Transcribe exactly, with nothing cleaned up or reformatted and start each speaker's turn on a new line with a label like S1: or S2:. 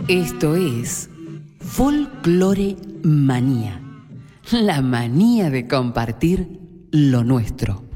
S1: Esto es Folclore Manía, la manía de compartir lo nuestro.